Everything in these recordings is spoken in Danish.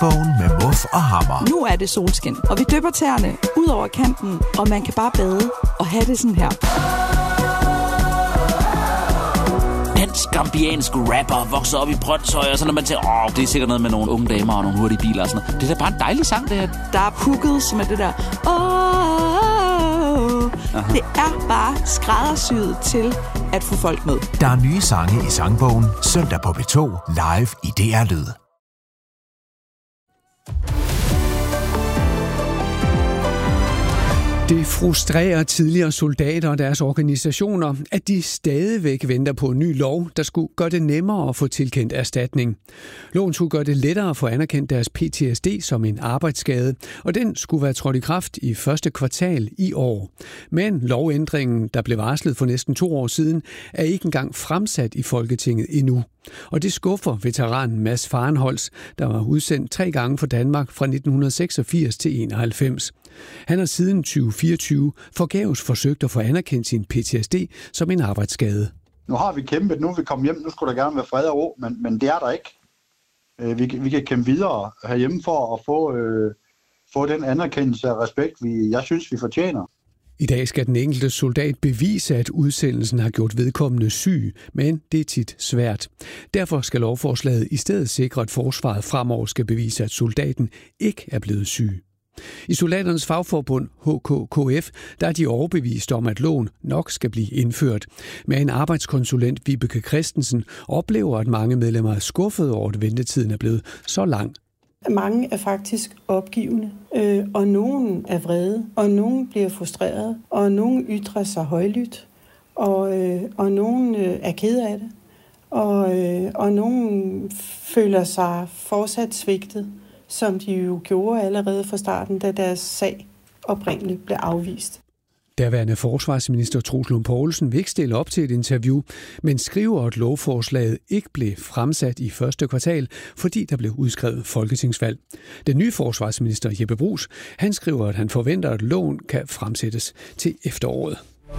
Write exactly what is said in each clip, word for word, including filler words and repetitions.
Sangbogen med Muff og Hammer. Nu er det solskin, og vi dypper tæerne ud over kanten, og man kan bare bade og have det sådan her. Dansk-gambiansk rapper vokser op i Brønshøj, og så når man tænker, åh, det er sikkert noget med nogle unge damer og nogle hurtige biler og sådan noget. Det er da bare en dejlig sang, det her. Der er pukket, som er det der, åh, det er bare skræddersyet til at få folk med. Der er nye sange i Sangbogen, søndag på P to, live i D R Lyd. Det frustrerer tidligere soldater og deres organisationer, at de stadigvæk venter på en ny lov, der skulle gøre det nemmere at få tilkendt erstatning. Loven skulle gøre det lettere at få anerkendt deres P T S D som en arbejdsskade, og den skulle være trådt i kraft i første kvartal i år. Men lovændringen, der blev varslet for næsten to år siden, er ikke engang fremsat i Folketinget endnu. Og det skuffer veteranen Mads Farenholz, der var udsendt tre gange for Danmark fra nitten seksogfirs til enoghalvfems. Han har siden tyve fireogtyve forgæves forsøgt at få anerkendt sin P T S D som en arbejdsskade. Nu har vi kæmpet, nu er vi kommet hjem, nu skulle der gerne være fred og ro, men, men det er der ikke. Vi, vi kan kæmpe videre herhjemme for at få, øh, få den anerkendelse og respekt, vi, jeg synes, vi fortjener. I dag skal den enkelte soldat bevise, at udsendelsen har gjort vedkommende syg, men det er tit svært. Derfor skal lovforslaget i stedet sikre, at forsvaret fremover skal bevise, at soldaten ikke er blevet syg. I soldaternes fagforbund H K K F, der er de overbevist om, at loven nok skal blive indført. Men en arbejdskonsulent, Vibeke Christensen, oplever, at mange medlemmer er skuffet over, at ventetiden er blevet så lang. Mange er faktisk opgivende, øh, og nogen er vrede, og nogen bliver frustreret, og nogen ytrer sig højlydt, og, øh, og nogen øh, er ked af det, og, øh, og nogen føler sig fortsat svigtet, som de jo gjorde allerede fra starten, da deres sag oprindeligt blev afvist. Derværende forsvarsminister Troels Lund Poulsen vil ikke stille op til et interview, men skriver, at lovforslaget ikke blev fremsat i første kvartal, fordi der blev udskrevet folketingsvalg. Den nye forsvarsminister Jeppe Bruus, han skriver, at han forventer, at loven kan fremsættes til efteråret.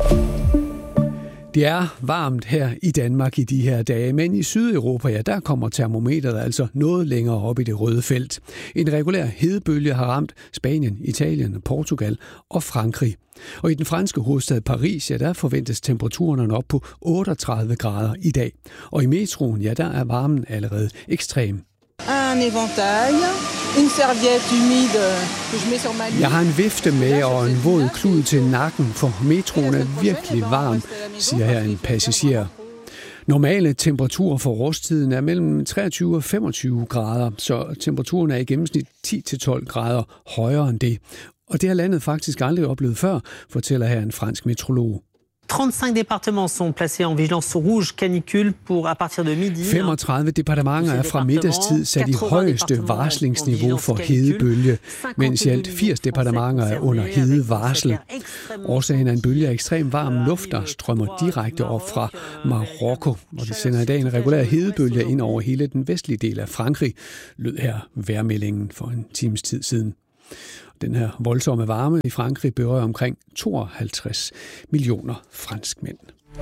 Det er varmt her i Danmark i de her dage, men i Sydeuropa, ja, der kommer termometeret altså noget længere op i det røde felt. En regulær hedebølge har ramt Spanien, Italien, Portugal og Frankrig. Og i den franske hovedstad Paris, ja, der forventes temperaturen op på otteogtredive grader i dag. Og i metroen, ja, der er varmen allerede ekstrem. Un éventail, une serviette humide que je mets sur ma. Jeg har en vifte med og en våd klud til nakken, for metroen er virkelig varm, siger her en passager. Normale temperaturer for årstiden er mellem treogtyve og femogtyve grader, så temperaturen er i gennemsnit ti til tolv grader højere end det. Og det har landet faktisk aldrig oplevet før, fortæller her en fransk meteorolog. trente-cinq départements sont placés en vigilance rouge canicule pour à partir de midi. femogtredive departementer er fra middagstid sat i højeste varslingsniveau for hedebølge, mens i alt firs departementer er under hedevarsel. Årsagen er en bølge af ekstrem varm luft, der strømmer direkte op fra Marokko, og det sender i dag en regulær hedebølge ind over hele den vestlige del af Frankrig, lød her vejrmeldingen for en times tid siden. Den her voldsomme varme i Frankrig berører omkring tooghalvtreds millioner franskmænd.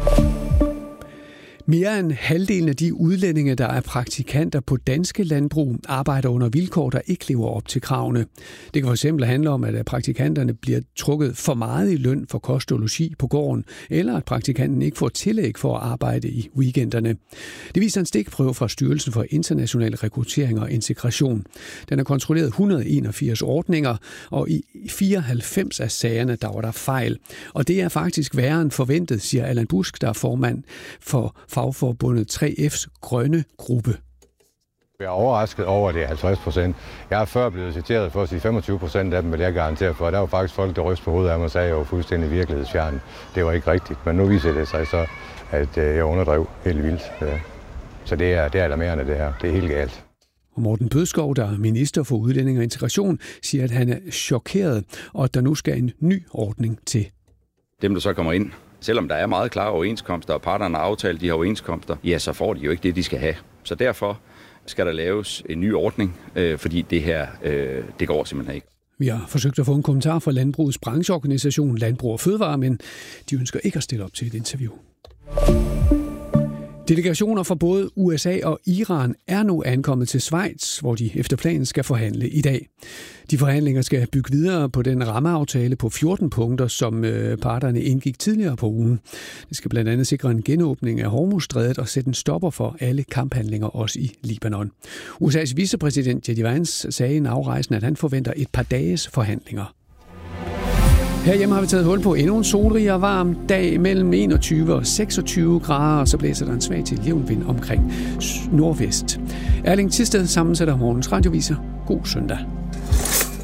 Mere end halvdelen af de udlændinge, der er praktikanter på danske landbrug, arbejder under vilkår, der ikke lever op til kravene. Det kan for eksempel handle om, at praktikanterne bliver trukket for meget i løn for kost og logi på gården, eller at praktikanten ikke får tillæg for at arbejde i weekenderne. Det viser en stikprøve fra Styrelsen for International Rekruttering og Integration. Den har kontrolleret et hundrede og enogfirs ordninger, og i fireoghalvfems af sagerne, der var der fejl. Og det er faktisk værre end forventet, siger Allan Busk, der er formand for fagforbundet tre F's grønne gruppe. Jeg er overrasket over, at det er halvtreds procent. Jeg er før blevet citeret for at sige femogtyve procent af dem, vil jeg garantere for. Der var faktisk folk, der rystede på hovedet af mig og sagde, at jeg var fuldstændig virkelighedsfjern. Det var ikke rigtigt, men nu viser det sig så, at jeg underdrev helt vildt. Så det er, det er alarmerende, det her. Det er helt galt. Og Morten Bødskov, der er minister for udlænding og integration, siger, at han er chokeret, og at der nu skal en ny ordning til. Dem, der så kommer ind, selvom der er meget klare overenskomster, og parterne har aftalt de her overenskomster, ja, så får de jo ikke det, de skal have. Så derfor skal der laves en ny ordning, øh, fordi det her, øh, det går simpelthen ikke. Vi har forsøgt at få en kommentar fra Landbrugets brancheorganisation Landbrug og Fødevare, men de ønsker ikke at stille op til et interview. Delegationer fra både U S A og Iran er nu ankommet til Schweiz, hvor de efter planen skal forhandle i dag. De forhandlinger skal bygge videre på den rammeaftale på fjorten punkter, som parterne indgik tidligere på ugen. Det skal blandt andet sikre en genåbning af Hormuzstrædet og sætte en stopper for alle kamphandlinger også i Libanon. U S A's vicepræsident J D Vance sagde i en afrejsen, at han forventer et par dages forhandlinger. Herhjemme har vi taget hul på endnu en solrig og varm dag mellem enogtyve og seksogtyve grader, og så blæser der en svag til jævn vind omkring nordvest. Erling Tisted sammensætter morgens radioviser. God søndag.